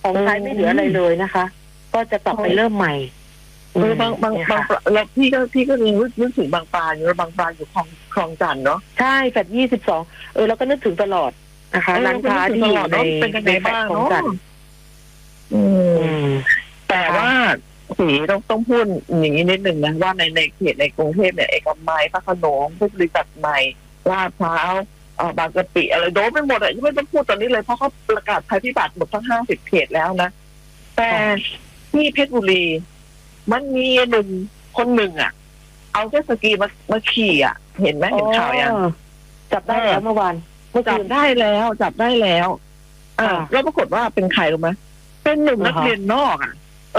ของใช้ไม่เหลืออะไรเลยนะคะ ก็จะกลับไปเริ่มใหม่บางแล้วพี่ก็นึกถึงบางปลาอยู่บางปลาอยู่คลองจันทร์เนาะใช่แฟด22แล้วก็นึกถึงตลอดนะคะร้านค้าที่อยู่ในแฟดคลองจันทร์แต่ว่าสีต้องพูดอย่างนี้นิดหนึ่งนะว่าในเขตในกรุงเทพเนี่ยเอกมัยพระโขนงเพชรบุรีตัดใหม่ลาดพร้าวบางกะปิอะไรโดนไปหมดอ่ะไม่ต้องพูดตอนนี้เลยเพราะเขาประกาศภัยพิบัติหมดทั้ง50 เขตแล้วนะแต่ที่เพชรบุรีมันมีคนหนึ่งอ่ะเอาเจ็ตสกีมาขี่อ่ะเห็นไหมเห็นข่าวยังจับได้แล้วเมื่อวานจับได้แล้วแล้วปรากฏว่าเป็นใครรู้ไหมเป็นหนุ่มนักเรียนนอกอ่ะ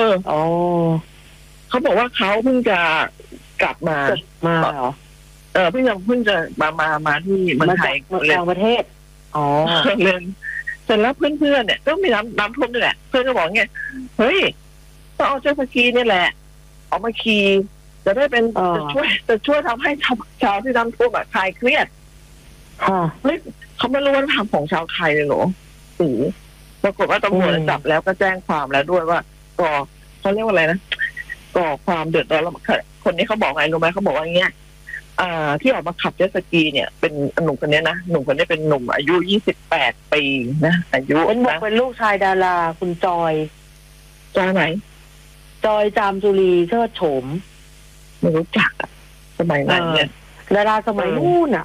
เขาบอกว่าเขาเพิ่งจะกลับมาเหรอเพิ่งจะมาที่เมืองไทยต่างประเทศเรียนเสร็จแล้วเพื่อนเนี่ยก็มีน้ำท่วมนี่แหละเพื่อนก็บอกไงเฮ้ยต้องเอาเจ็ตสกีนี่แหละเอามาขี่จะได้เป็นจะช่วยทำให้ชาวที่น้ำท่วมคลายเครียดเขาไม่รู้ว่าทำของชาวไทยเลยเหรอปรากฏว่าตำรวจจับแล้วก็แจ้งความแล้วด้วยว่าก่อเขาเรียกว่าอะไรนะก่อความเดือดร้อนแล้วคนนี้เขาบอกไงรู้ไหมเขาบอกว่าอย่างเงี้ยที่ออกมาขับเจ็ตสกีเนี่ยเป็นหนุ่มคนนี้นะหนุ่มคนนี้เป็นหนุ่มอายุ28 ปีนะอายุเป็นลูกชายดาราคุณจอยไหนจอยจามจุรีเชิดโฉมไม่รู้จักสมัยนั้นเนี่ยดาราสมัยนู้น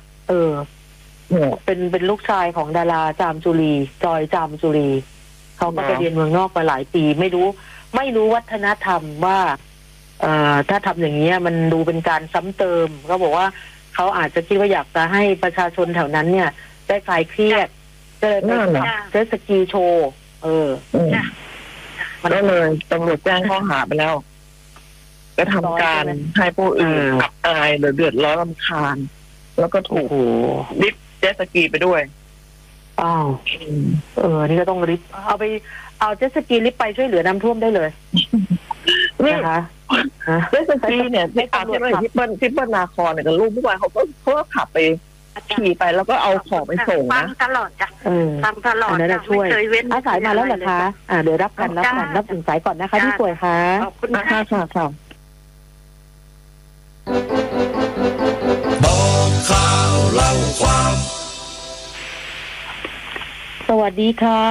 เป็นลูกชายของดาราจามจุรีจอยจามจุรีเขาก็ไปเรียนเมืองนอกมาหลายปีไม่รู้วัฒนธรรมว่าถ้าทำอย่างนี้มันดูเป็นการซ้ำเติมก็บอกว่าเขาอาจจะคิดว่าอยากจะให้ประชาชนแถวนั้นเนี่ยได้คลายเครียดก็เลยไปเจ็ตสกีโชว์มันก็เลยตำรวจแจ้งข้อหาไปแล้วก็ทำการให้ผู้อื่นอับอายหรือเดือดร้อนรำคาญแล้วก็ถูกริบเจ็ตสกีไปด้วยนี่ก็ต้องริบเอาเจ็ตสกีริบไปช่วยเหลือน้ำท่วมได้เลยนะคะเจ็ตสกีเนี่ยที่เปิ้ลนาครเนี่ยกับลูกเมื่อวานเขาก็ขับไปขี่ไปแล้วก็เอาของไปส่งนะตลอดจ้ะฟังตลอดนั่นช่วยสายมาแล้วเหรอคะเดี๋ยวรับถึงสายก่อนนะคะที่ป่วยค่ะขอบคุณค่ะบอกข่าวเล่าความสวัสดีค่ะ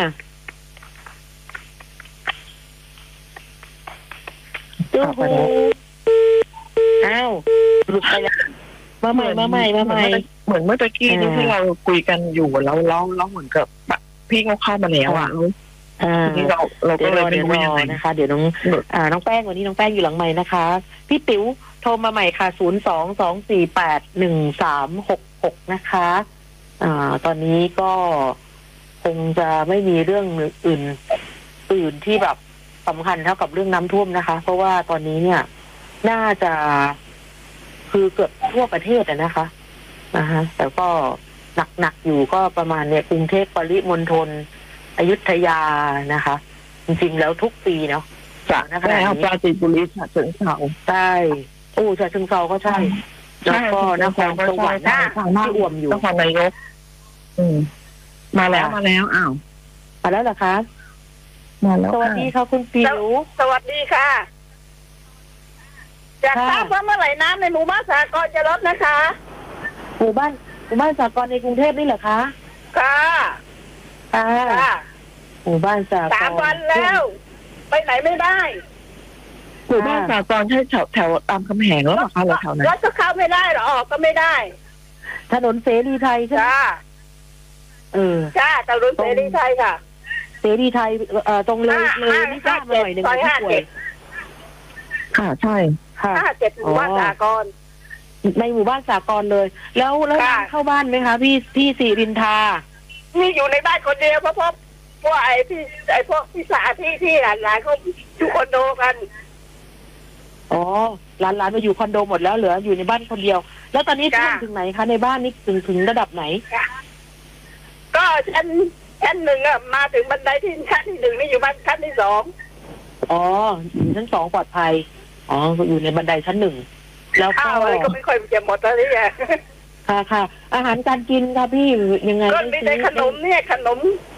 จุ๊บอ้าวหลุดไปแล้วมาใหม่เหมือนเมื่อกี้ที่เราคุยกันอยู่แล้วเหมือนกับพี่เขาเข้ามาแล้วนี่เราก็เลยเป็นว่ายังไงนะคะเดี๋ยวน้องแป้งวันนี้น้องแป้งอยู่หลังใหม่นะคะพี่ติ๋วโทรมาใหม่ค่ะ022481366นะคะตอนนี้ก็คงจะไม่มีเรื่องอื่นที่แบบสำคัญเท่ากับเรื่องน้ำท่วมนะคะเพราะว่าตอนนี้เนี่ยน่าจะคือเกือบทั่วประเทศนะคะแต่ก็หนักอยู่ก็ประมาณเนี่ยกรุงเทพปริมณฑลอยุธยานะคะจริงๆแล้วทุกปีเนาะจากนะคะปราจีนบุรีฉะเชิงเทราใช่ฉะเชิงเทราก็ใช่แล้วก็นครสวรรค์ที่อ่วมอยู่นครนายกมาแล้วมาแล้วเหรอคะมาแล้วสวัสดีค่ะคุณปิ๋วสวัสดีค่ะอยากทราบว่าเมื่อไหร่น้ำในหมู่บ้านสากลจะลดนะคะหมู่บ้านสากลในกรุงเทพนี่เหรอคะค่ะหมู่บ้านสากล 3 วันแล้วไปไหนไม่ได้หมู่บ้านสากลใช่แถวตามคำแหงแล้วหรอคะหรือแถวไหนรถก็เข้าไม่ได้หรอออกก็ไม่ได้ถนนเสรีไทยใช่ไหมจ้าถนนเสรีไทยค่ะเสรีไทยตรงเลยนี่ทราบหน่อยหนึ่งที่ป่วยค่ะใช่ค่ะ 57หมู่บ้านสากลในหมู่บ้านสากลเลยแล้วน้ำเข้าบ้านไหมคะพี่สิรินทานี่อยู่ในบ้านคนเดียวเพราะพวกพวกพี่สาที่หลานเขาอยู่คอนโดกันหลานมาอยู่คอนโดหมดแล้วเหลืออยู่ในบ้านคนเดียวแล้วตอนนี้ท่วมถึงไหนคะในบ้านนี่ถึงระดับไหนก็ชั้น 1มาถึงบันไดที่ชั้นที่ 1นี่อยู่บ้านชั้นที่ 2 ชั้น 2ปลอดภัยอยู่ในบันไดชั้น 1แล้วก็อะไรก็ไม่ค่อยจะหมดแล้วนี่ค่ะอาหารการกินค่ะพี่ยังไงก็มีแต่ขนมเนี่ยขนม